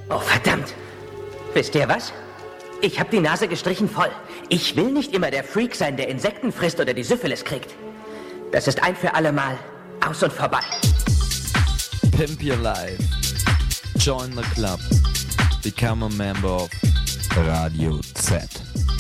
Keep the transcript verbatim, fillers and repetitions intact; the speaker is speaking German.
Oh, verdammt. Wisst ihr was? Ich hab die Nase gestrichen voll. Ich will nicht immer der Freak sein, der Insekten frisst oder die Syphilis kriegt. Das ist ein für alle Mal aus und vorbei. Pimp your life. Join the club. Become a member of Radio Z.